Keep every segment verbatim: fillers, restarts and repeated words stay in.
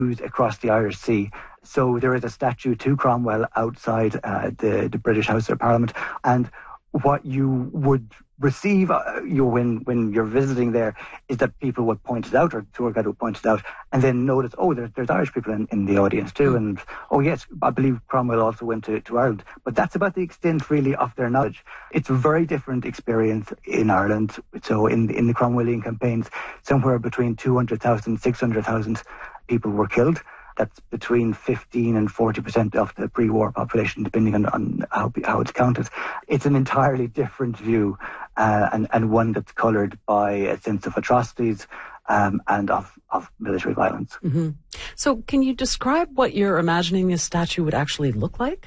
across the Irish Sea. So there is a statue to Cromwell outside uh, the, the British House of Parliament. And what you would receive uh, you when when you're visiting there is that people would point it out, or the tour guide would point it out, and then notice, oh, there, there's Irish people in, in the audience too, and oh yes, I believe Cromwell also went to, to Ireland. But that's about the extent really of their knowledge. It's a very different experience in Ireland. So in in the Cromwellian campaigns, somewhere between two hundred thousand, six hundred thousand people were killed. That's between fifteen and forty percent of the pre-war population, depending on, on how, how it's counted. It's an entirely different view, uh, and, and one that's coloured by a sense of atrocities um, and of, of military violence. Mm-hmm. So can you describe what you're imagining this statue would actually look like?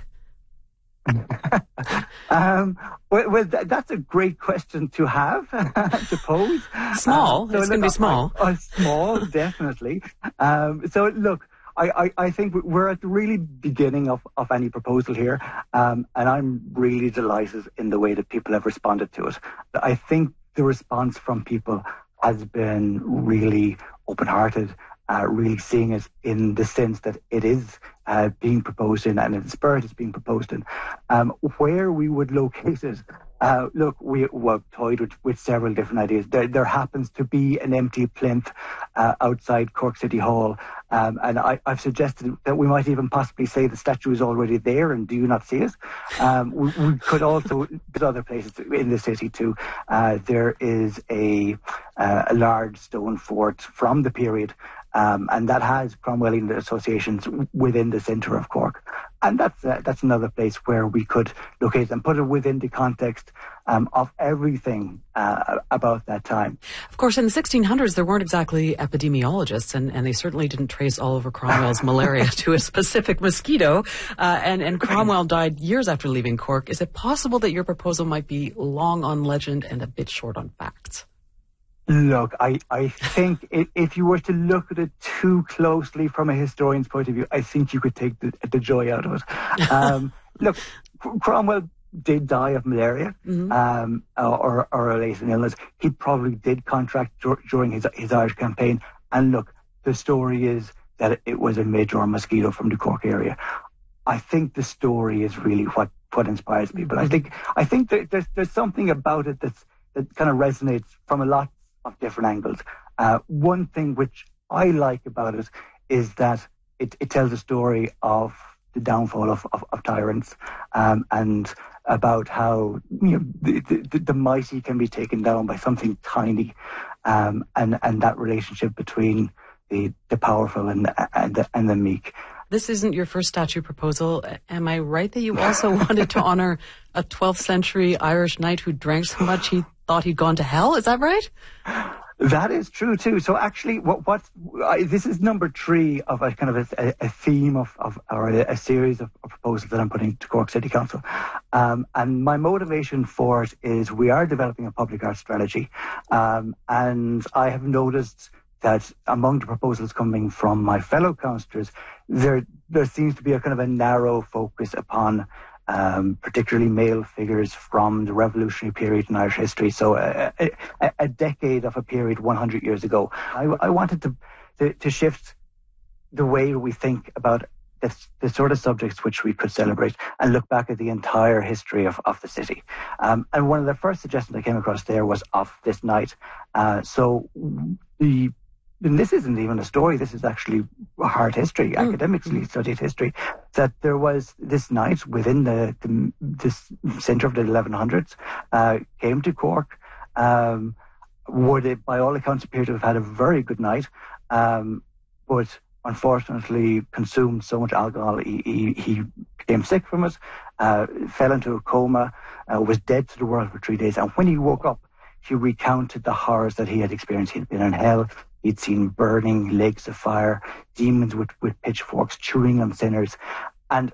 um, well, well th- that's a great question to have, to pose. Small. Um, so it's going to be small. Uh, uh, small, definitely. Um, so look, I, I, I think we're at the really beginning of, of any proposal here, um, and I'm really delighted in the way that people have responded to it. I think the response from people has been really open-hearted, uh, really seeing it in the sense that it is uh, being proposed in, and in the spirit it's being proposed in. Um, where we would locate it, uh, look, we, we've toyed with, with several different ideas. There, there happens to be an empty plinth uh, outside Cork City Hall, um, and I, I've suggested that we might even possibly say the statue is already there, and do you not see it? Um, we, we could also, there's other places in the city too. Uh, there is a, uh, a large stone fort from the period, Um, and that has Cromwellian associations within the centre of Cork. And that's uh, that's another place where we could locate and put it within the context um, of everything uh, about that time. Of course, in the sixteen hundreds, there weren't exactly epidemiologists, and, and they certainly didn't trace Oliver Cromwell's malaria to a specific mosquito. Uh, and, and Cromwell died years after leaving Cork. Is it possible that your proposal might be long on legend and a bit short on facts? Look, I, I think if, if you were to look at it too closely from a historian's point of view, I think you could take the, the joy out of it. Um, look, Cromwell did die of malaria mm-hmm. um, or, or a latent illness. He probably did contract dur- during his, his Irish campaign. And look, the story is that it was a Major mosquito from the Cork area. I think the story is really what, what inspires people. Mm-hmm. I think I think that there's there's something about it that's, that kind of resonates from a lot of different angles. Uh, one thing which I like about it is that it, it tells a story of the downfall of, of, of tyrants um, and about how you know the, the, the mighty can be taken down by something tiny, um, and and that relationship between the, the powerful and the, and the, and the meek. This isn't your first statue proposal. Am I right that you also wanted to honor a twelfth century Irish knight who drank so much he thought he'd gone to hell? Is that right? That is true too. So actually, what what I, this is number three of a kind of a, a theme of, of or a, a series of, of proposals that I'm putting to Cork City Council. Um, and my motivation for it is we are developing a public art strategy, um, and I have noticed that among the proposals coming from my fellow councillors, there there seems to be a kind of a narrow focus upon um, particularly male figures from the revolutionary period in Irish history. So a, a, a decade of a period one hundred years ago. I, I wanted to, to to shift the way we think about this, the sort of subjects which we could celebrate and look back at the entire history of, of the city. Um, and one of the first suggestions I came across there was of this night. Uh, so the And this isn't even a story, this is actually hard history, mm. academically studied history, that there was this knight within the, the this centre of the eleven hundreds, uh, came to Cork, um, would it, by all accounts appear to have had a very good night, um, but unfortunately consumed so much alcohol, he, he, he became sick from it, uh, fell into a coma, uh, was dead to the world for three days, and when he woke up, he recounted the horrors that he had experienced. He had been in hell. He'd seen burning lakes of fire, demons with, with pitchforks chewing on sinners. And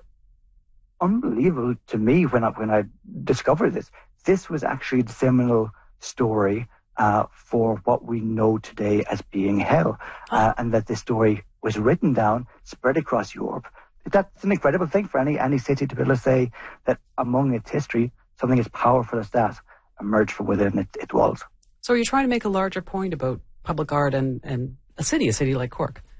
unbelievable to me when I, when I discovered this, this was actually the seminal story uh, for what we know today as being hell. Uh, and that this story was written down, spread across Europe. That's an incredible thing for any, any city to be able to say that among its history, something as powerful as that emerged from within its, its walls. So are you trying to make a larger point about public art and, and a city, a city like Cork?